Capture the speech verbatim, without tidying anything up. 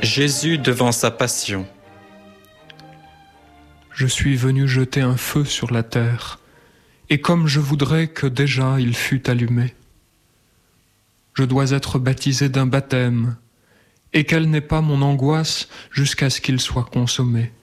Jésus devant sa passion. Je suis venu jeter un feu sur la terre, et comme je voudrais que déjà il fût allumé. Je dois être baptisé d'un baptême, et quelle n'est pas mon angoisse jusqu'à ce qu'il soit consommé.